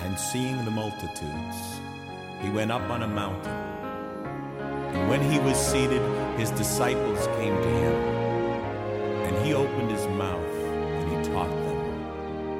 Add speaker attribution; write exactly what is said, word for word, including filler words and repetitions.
Speaker 1: And seeing the multitudes, he went up on a mountain. And when he was seated, his disciples came to him. And he opened his mouth, and he taught them.